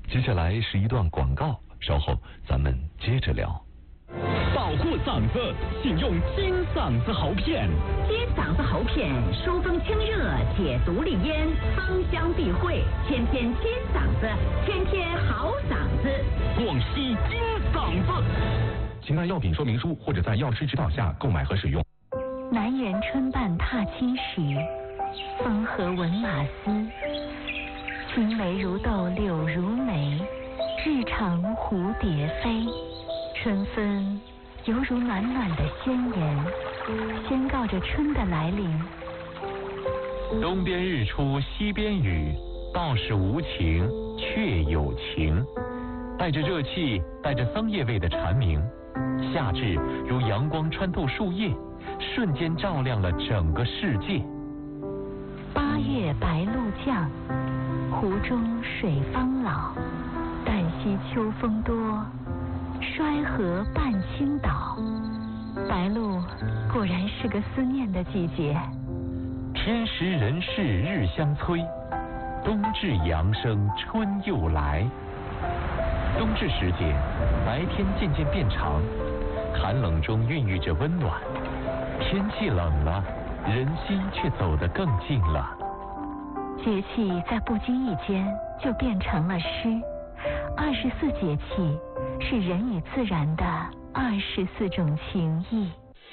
接下来是一段广告，稍后咱们接着聊。 保护嗓子，请用金嗓子喉片。 金嗓子喉片，疏风清热，解毒利咽，芳香避秽，天天金嗓子，天天好嗓子。 广西金嗓子。 请看药品说明书或者在药师指导下购买和使用。 南园春半踏青时，风和闻马嘶。青梅如豆柳如眉，日长蝴蝶飞。春分犹如暖暖的宣言，宣告着春的来临。 东边日出西边雨，道是无晴却有晴。带着热气，带着桑叶味的蝉鸣，夏至如阳光穿透树叶，瞬间照亮了整个世界。 8月白露降，湖中水方老，旦夕秋风多，衰河半倾倒。白露果然是个思念的季节。 天时人事日相催，冬至阳生春又来。冬至时节，白天渐渐变长，寒冷中孕育着温暖。天气冷了，人心却走得更近了。 节气在不经意间就变成了诗。24节气是人与自然的24种情谊。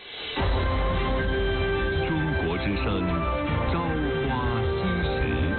中国之声，朝花夕拾。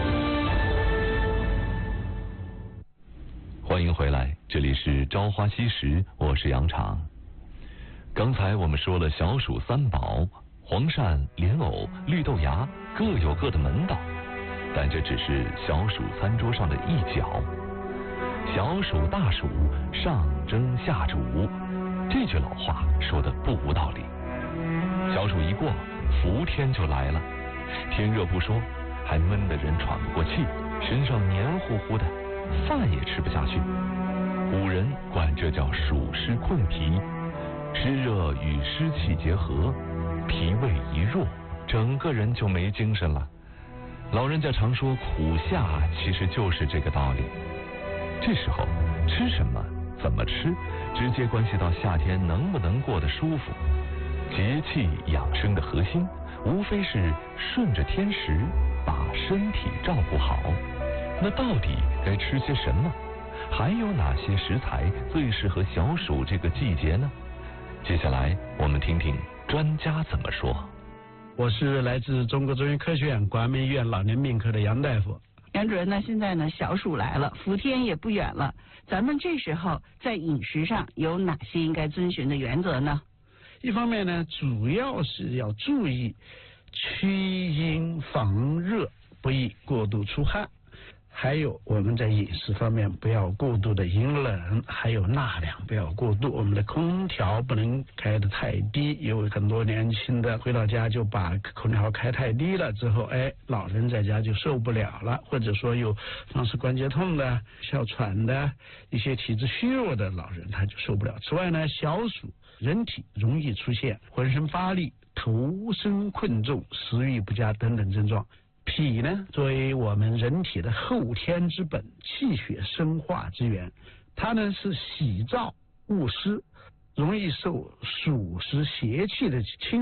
欢迎回来，这里是朝花夕拾，我是杨常。刚才我们说了小暑三宝，黄鳝、莲藕、绿豆芽各有各的门道，但这只是小暑餐桌上的一角。小暑大暑，上蒸下煮，这句老话说的不无道理。小暑一过，伏天就来了，天热不说，还闷得人喘不过气，身上黏糊糊的，饭也吃不下去。古人管这叫暑湿困脾，湿热与湿气结合，脾胃一弱，整个人就没精神了。老人家常说苦夏，其实就是这个道理。这时候吃什么怎么吃，直接关系到夏天能不能过得舒服。节气养生的核心，无非是顺着天时，把身体照顾好。那到底该吃些什么？还有哪些食材最适合小暑这个季节呢？接下来我们听听专家怎么说。 我是来自中国中医科学院广安门医院老年病科的杨大夫。 杨主任呢，现在呢小暑来了，伏天也不远了，咱们这时候在饮食上有哪些应该遵循的原则呢？ 一方面呢，主要是要注意驱阴防热，不宜过度出汗。还有我们在饮食方面不要过度的阴冷，还有纳凉不要过度，我们的空调不能开得太低。有很多年轻的回到家就把空调开太低了，之后老人在家就受不了了，或者说有风湿关节痛的、哮喘的、一些体质虚弱的老人他就受不了。此外呢，小暑人体容易出现浑身乏力、头身困重、食欲不佳等等症状。脾呢，作为我们人体的后天之本，气血生化之源，它呢是喜燥恶湿，容易受暑湿邪气的侵